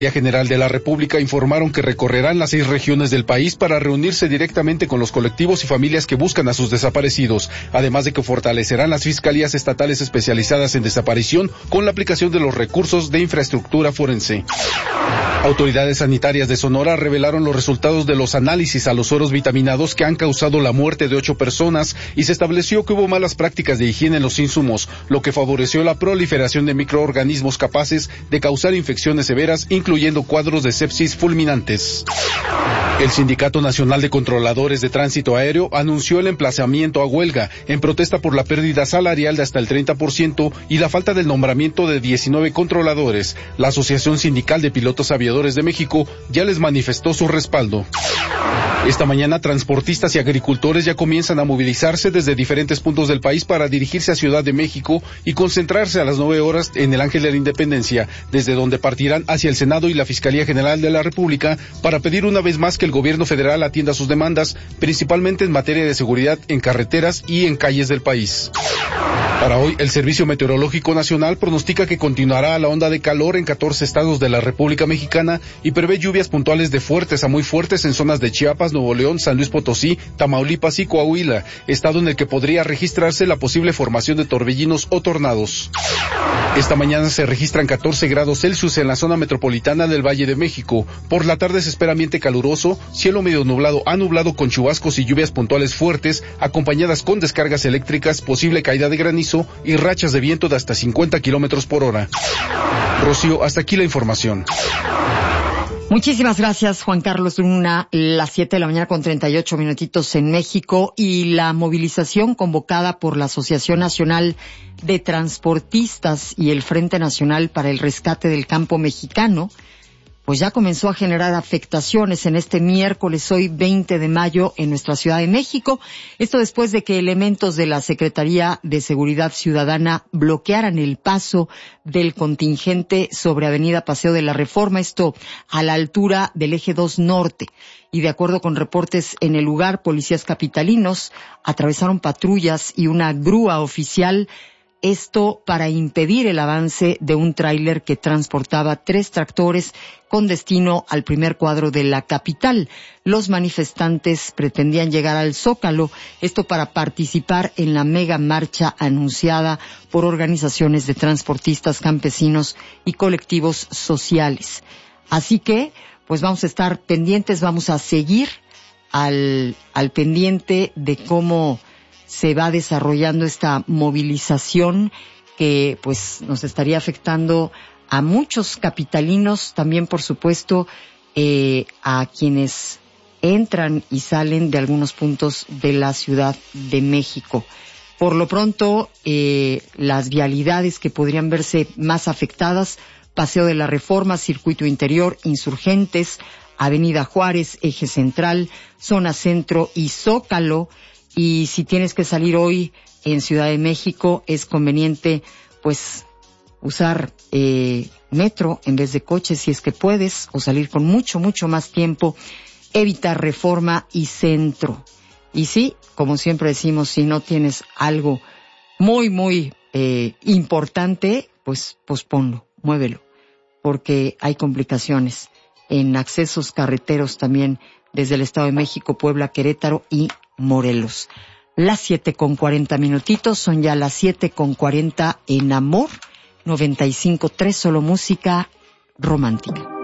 General de la República informaron que recorrerán las 6 regiones del país para reunirse directamente con los colectivos y familias que buscan a sus desaparecidos, además de que fortalecerán las fiscalías estatales especializadas en desaparición con la aplicación de los recursos de infraestructura forense. Autoridades sanitarias de Sonora revelaron los resultados de los análisis a los sueros vitaminados que han causado la muerte de 8 personas y se estableció que hubo malas prácticas de higiene en los insumos, lo que favoreció la proliferación de microorganismos capaces de causar infecciones severas, incluyendo cuadros de sepsis fulminantes. El Sindicato Nacional de Controladores de Tránsito Aéreo anunció el emplazamiento a huelga en protesta por la pérdida salarial de hasta el 30% y la falta del nombramiento de 19 controladores. La Asociación Sindical de Pilotos Aviadores de México ya les manifestó su respaldo. Esta mañana, transportistas y agricultores ya comienzan a movilizarse desde diferentes puntos del país para dirigirse a Ciudad de México y concentrarse a las 9 horas en el Ángel de la Independencia, desde donde partirán hacia el Senado y la Fiscalía General de la República para pedir una vez más que el gobierno federal atienda sus demandas, principalmente en materia de seguridad en carreteras y en calles del país. Para hoy, el Servicio Meteorológico Nacional pronostica que continuará la onda de calor en 14 estados de la República Mexicana y prevé lluvias puntuales de fuertes a muy fuertes en zonas de Chiapas, Nuevo León, San Luis Potosí, Tamaulipas y Coahuila, estado en el que podría registrarse la posible formación de torbellinos o tornados. Esta mañana se registran 14 grados Celsius en la zona metropolitana del Valle de México. Por la tarde se espera ambiente caluroso, cielo medio nublado a nublado con chubascos y lluvias puntuales fuertes, acompañadas con descargas eléctricas, posible caída de granizo y rachas de viento de hasta 50 kilómetros por hora. Rocío, hasta aquí la información. Muchísimas gracias, Juan Carlos Luna. Las 7 de la mañana con 38 minutitos en México, y la movilización convocada por la Asociación Nacional de Transportistas y el Frente Nacional para el Rescate del Campo Mexicano, pues ya comenzó a generar afectaciones en este miércoles, hoy 20 de mayo, en nuestra Ciudad de México. Esto después de que elementos de la Secretaría de Seguridad Ciudadana bloquearan el paso del contingente sobre Avenida Paseo de la Reforma, esto a la altura del Eje 2 Norte. Y de acuerdo con reportes en el lugar, policías capitalinos atravesaron patrullas y una grúa oficial, esto para impedir el avance de un tráiler que transportaba 3 tractores con destino al primer cuadro de la capital. Los manifestantes pretendían llegar al Zócalo, esto para participar en la mega marcha anunciada por organizaciones de transportistas, campesinos y colectivos sociales. Así que, pues vamos a estar pendientes, vamos a seguir al pendiente de cómo se va desarrollando esta movilización que pues nos estaría afectando a muchos capitalinos, también por supuesto a quienes entran y salen de algunos puntos de la Ciudad de México. Por lo pronto, las vialidades que podrían verse más afectadas: Paseo de la Reforma, Circuito Interior, Insurgentes, Avenida Juárez, Eje Central, Zona Centro y Zócalo. Y si tienes que salir hoy en Ciudad de México, es conveniente pues usar metro en vez de coche si es que puedes, o salir con mucho más tiempo, evitar Reforma y Centro. Y sí, como siempre decimos, si no tienes algo muy importante, pues posponlo, muévelo, porque hay complicaciones en accesos carreteros también desde el Estado de México, Puebla, Querétaro y Morelos. Las 7:40 minutitos, son ya las 7:40 en Amor 95.3, solo música romántica.